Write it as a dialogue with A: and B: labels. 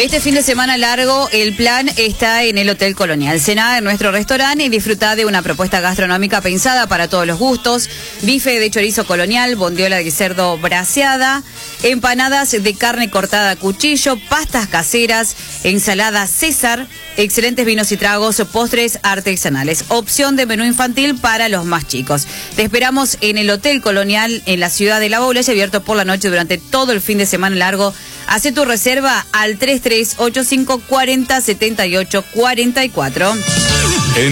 A: Este fin de semana largo, el plan está en el Hotel Colonial. Cená en nuestro restaurante y disfrutar de una propuesta gastronómica pensada para todos los gustos. Bife de chorizo colonial, bondiola de cerdo braseada, empanadas de carne cortada a cuchillo, pastas caseras, ensalada César, excelentes vinos y tragos, postres artesanales. Opción de menú infantil para los más chicos. Te esperamos en el Hotel Colonial en la ciudad de La Baula, es abierto por la noche durante todo el fin de semana largo. Hacé tu reserva al 3385 40 78 44.